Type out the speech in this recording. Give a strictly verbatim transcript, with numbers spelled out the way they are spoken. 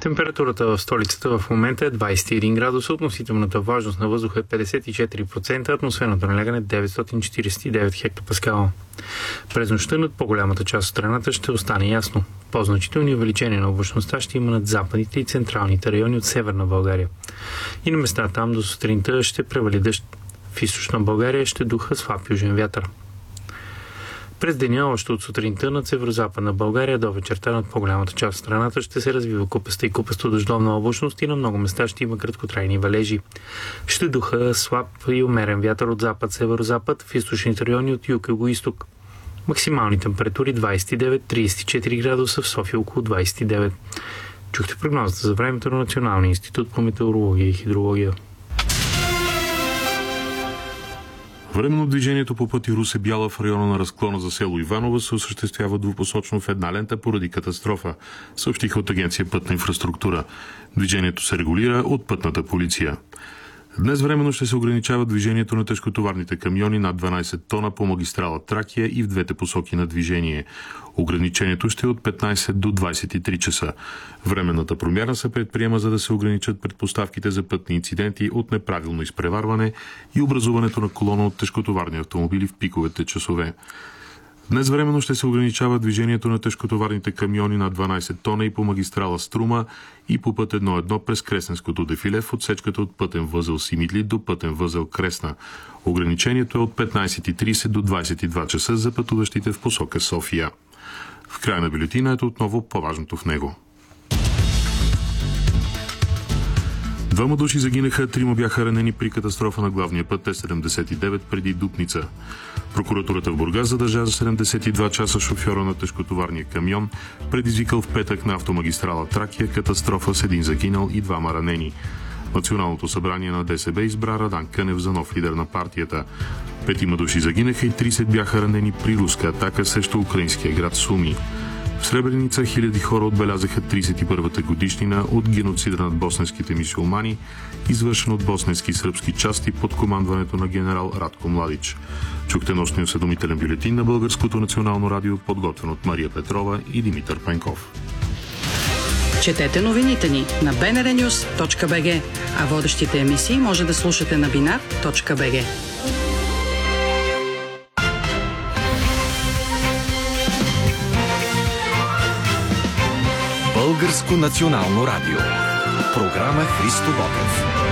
Температурата в столицата в момента е двадесет и един градуса, относителната влажност на въздуха е петдесет и четири процента, атмосферното налягане е деветстотин четиридесет и девет хектопаскала. През нощта над по-голямата част от страната ще остане ясно. По-значителни увеличения на облачността ще има над западните и централните райони от северна България. И на места там до сутринта ще превали дъжд. В източна България ще духа слаб южен вятър. През деня, още от сутринта над северо-западна България до вечерта над по-голямата част от страната ще се развива купеста и купесто дъждовна облачност и на много места ще има краткотрайни валежи. Ще духа слаб и умерен вятър от запад-северо-запад, в източните райони от юг и юго-исток. Максимални температури двадесет и девет до тридесет и четири градуса, в София около двадесет и девет. Чухте прогнозата за времето на Националния институт по метеорология и хидрология. Временно движението по пътя Русе-Бяла в района на разклона за село Иваново се осъществява двупосочно в една лента поради катастрофа, съобщиха от Агенция Пътна инфраструктура. Движението се регулира от пътната полиция. Днес временно ще се ограничава движението на тежкотоварните камиони над дванадесет тона по магистрала Тракия и в двете посоки на движение. Ограничението ще е от петнадесет до двадесет и три часа. Временната промяна се предприема, за да се ограничат предпоставките за пътни инциденти от неправилно изпреварване и образуването на колона от тежкотоварни автомобили в пиковете часове. Днес временно ще се ограничава движението на тежкотоварните камиони на дванадесет тона и по магистрала Струма и по път едно едно през Кресненското дефиле в отсечката от пътен възел Симитли до пътен възел Кресна. Ограничението е от петнадесет и тридесет до двадесет и два часа за пътуващите в посока София. В края на бюлетината отново по-важното в него. Двама души загинаха, трима бяха ранени при катастрофа на главния път Т седемдесет и девет преди Дупница. Прокуратурата в Бургас задържа за седемдесет и два часа шофьора на тежкотоварния камион, предизвикал в петък на автомагистрала Тракия катастрофа с един загинал и двама ранени. Националното събрание на ДСБ избра Радан Кънев за нов лидер на партията. Петима души загинаха и тридесет бяха ранени при руска атака срещу украинския град Суми. В Сребреница хиляди хора отбелязаха тридесет и първата годишнина от геноцида над босненските мюсюлмани, извършен от босненски и сръбски части под командването на генерал Радко Младич. Чухте нощния осведомителен бюлетин на Българското национално радио, подготвен от Мария Петрова и Димитър Пенков. Четете новините ни на би ен ар нюз точка би джи, а водещите емисии може да слушате на бинар точка би джи. Българско национално радио. Програма Христо Ботев.